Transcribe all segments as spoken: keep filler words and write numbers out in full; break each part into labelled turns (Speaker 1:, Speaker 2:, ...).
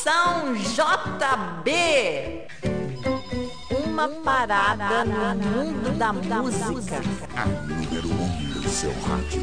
Speaker 1: Estação J B. Uma parada no mundo da música.
Speaker 2: A número um do seu rádio.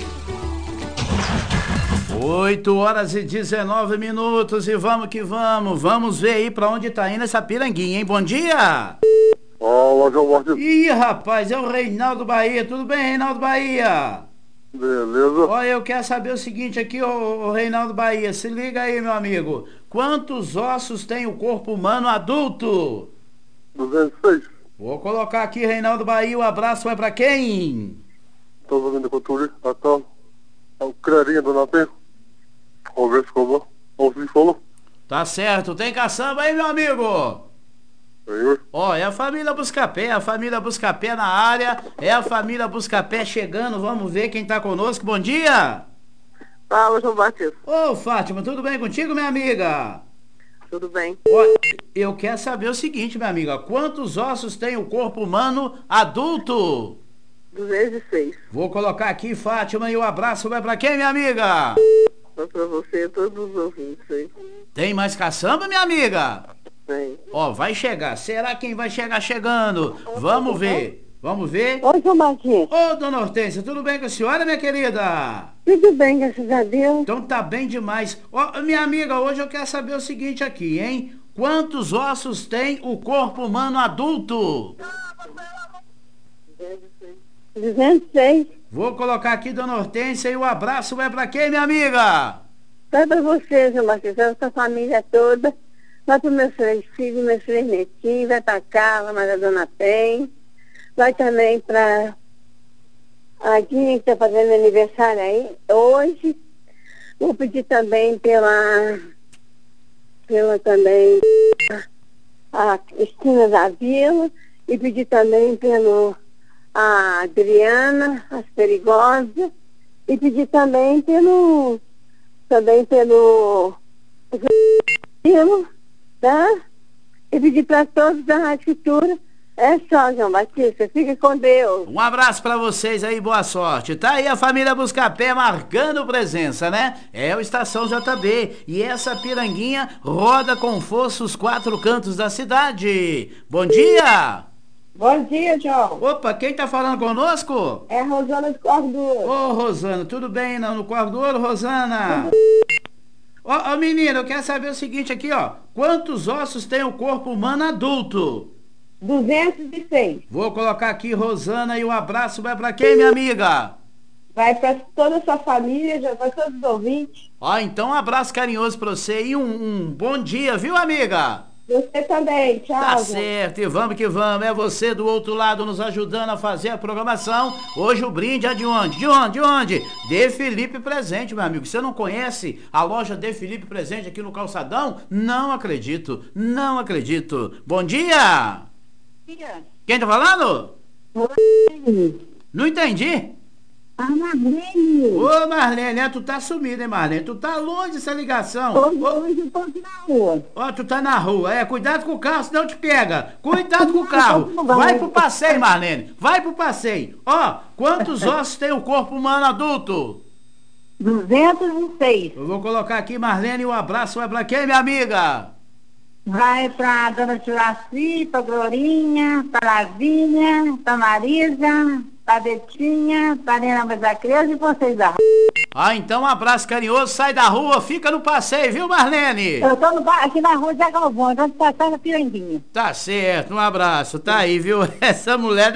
Speaker 3: oito horas e dezenove minutos e vamos que vamos. Vamos ver aí pra onde tá indo essa piranguinha, hein? Bom dia!
Speaker 4: Olá, João Martins.
Speaker 3: Ih, rapaz, é o Reinaldo Bahia. Tudo bem, Reinaldo Bahia?
Speaker 4: Beleza.
Speaker 3: Olha, eu quero saber o seguinte aqui, ô, ô Reinaldo Bahia. Se liga aí, meu amigo. Quantos ossos tem o corpo humano adulto?
Speaker 4: duzentos e seis.
Speaker 3: Vou colocar aqui, Reinaldo Bahia. O abraço vai pra quem?
Speaker 4: Tô ouvindo a cultura. Então, é o Clarinha do Natem. Vamos ver se como. Vamos se falou.
Speaker 3: Tá certo. Tem caçamba aí, meu amigo? Ó, oh, é a família Buscapé, a família Buscapé na área, é a família Buscapé chegando, vamos ver quem tá conosco. Bom dia!
Speaker 5: Fala, João Batista.
Speaker 3: Ô, Fátima, tudo bem contigo, minha amiga?
Speaker 5: Tudo bem.
Speaker 3: Ó, eu quero saber o seguinte, minha amiga, quantos ossos tem o corpo humano adulto?
Speaker 5: duzentos e seis.
Speaker 3: Vou colocar aqui, Fátima, e o abraço vai pra quem, minha amiga?
Speaker 5: Só pra você e todos os ouvintes aí.
Speaker 3: Tem mais caçamba, minha amiga?
Speaker 5: Tem.
Speaker 3: Ó, vai chegar. Será quem vai chegar chegando? Vamos ver. Vamos ver.
Speaker 6: Oi, João Martins.
Speaker 3: Ô, dona Hortência, tudo bem com a senhora, minha querida?
Speaker 6: Tudo bem, graças a Deus.
Speaker 3: Então tá bem demais. Ó, minha amiga, hoje eu quero saber o seguinte aqui, hein? Quantos ossos tem o corpo humano adulto?
Speaker 6: duzentos e seis.
Speaker 3: Vou colocar aqui, dona Hortência, e o abraço vai pra quem, minha amiga?
Speaker 6: Vai pra você, João Martins, vai pra sua família toda. Vai para meus três filhos, meus três netinhos, vai para Carla, mas a dona tem. Vai também para a Guinha, que está fazendo aniversário aí, hoje. Vou pedir também pela, pela também, a Cristina da Vila, e pedir também pelo a Adriana, as Perigosas, e pedir também pelo, também pelo, pelo tá? E pedir para todos da Rádio Cultura. É só, João Batista. Fique com Deus.
Speaker 3: Um abraço para vocês aí, boa sorte. Tá aí a família Buscapé marcando presença, né? É o Estação J B. E essa piranguinha roda com força os quatro cantos da cidade. Bom dia!
Speaker 6: Bom dia, João.
Speaker 3: Opa, quem tá falando conosco?
Speaker 6: É a Rosana do Corvo do Ouro.
Speaker 3: Ô, Rosana, tudo bem não, no Corvo do Ouro, Rosana? Ó, ó, menina, eu quero saber o seguinte aqui, ó. Quantos ossos tem o corpo humano adulto?
Speaker 6: duzentos e seis.
Speaker 3: Vou colocar aqui, Rosana, e o abraço vai pra quem, minha amiga?
Speaker 6: Vai para toda a sua família, já para todos os ouvintes.
Speaker 3: Ó, então um abraço carinhoso pra você e um, um bom dia, viu, amiga?
Speaker 6: Você também, tchau.
Speaker 3: Tá
Speaker 6: João.
Speaker 3: certo, e vamos que vamos. É você do outro lado nos ajudando a fazer a programação. Hoje o brinde é de onde? De onde? De onde? De Felipe Presente, meu amigo. Você não conhece a loja De Felipe Presente aqui no Calçadão? Não acredito, não acredito. Bom dia! Quem tá falando?
Speaker 6: Oi.
Speaker 3: Não entendi.
Speaker 6: A Marlene.
Speaker 3: Ô, Marlene, é, tu tá sumida, hein, Marlene? Tu tá longe dessa ligação.
Speaker 6: Hoje,
Speaker 3: Ô,
Speaker 6: hoje eu tô aqui na rua.
Speaker 3: Ó, tu tá na rua, é, cuidado com o carro, senão te pega. Cuidado com o carro.
Speaker 6: Não vai.
Speaker 3: Vai pro passeio, Marlene. Vai pro passeio. Ó, quantos ossos tem o corpo humano adulto?
Speaker 6: duzentos e seis.
Speaker 3: Eu vou colocar aqui, Marlene, e o abraço vai pra quem, minha amiga?
Speaker 6: Vai pra dona Juraci, pra Glorinha, pra Lavinha, pra Marisa, pra Betinha, pra Nena da Creuza e vocês da rua.
Speaker 3: Ah, então um abraço carinhoso, sai da rua, fica no passeio, viu, Marlene?
Speaker 6: Eu tô no bar, aqui na rua Zé Galvão, onde passar na Piranguinha.
Speaker 3: Tá certo, um abraço, tá aí, viu? Essa mulher